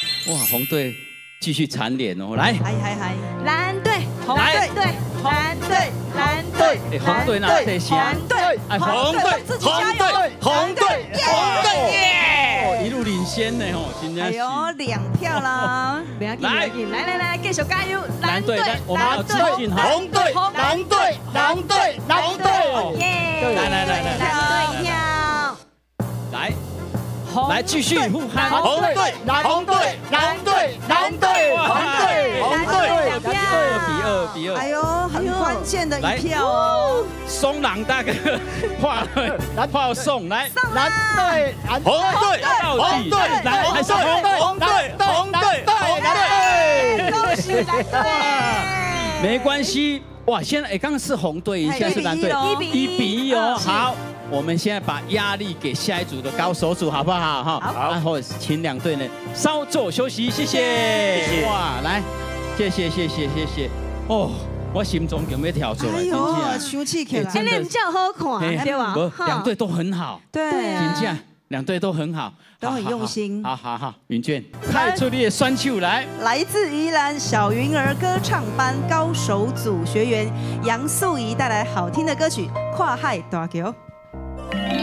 哇，红队继续蝉联哦，来， 嗨， 蓝队，红来队，蓝队，蓝队， 哎，红队拿这些， 蓝队， 哎，红队， 自己加油， 红队， 耶！ 一路领先呢吼，今天哎呦，2票啦！ 不要紧，不要紧，来，继续加油！ 蓝队，我们要致敬哈， 红队，蓝队，蓝队，蓝队， 耶！ 来， 蓝队票， 来。来继续呼喊红队，红队，蓝队，蓝队，红队，红队， 比二， 哎呦，很关键的一票哦！ 松朗大哥画送来， 蓝队，红队，红队， 还是红队， 红队，蓝队， 恭喜蓝队！ 没关系，哇，现在刚刚是红队，现在是蓝队 1-1 1-1哦，好。我们现在把压力给下一组的高手组，好不好？哈， 好。 然后请两队呢稍作休息，谢谢。哇，来，谢谢。哦，我心中有没有跳出来？ 哎呦，生气起来！ 今天比较好看，对吧？ 两队都很好， 对， 评价两队都很好， 都很用心。 好，云娟，派出你的双手来。 来自宜兰小云儿歌唱班高手组学员杨素怡带来好听的歌曲《跨海大桥》。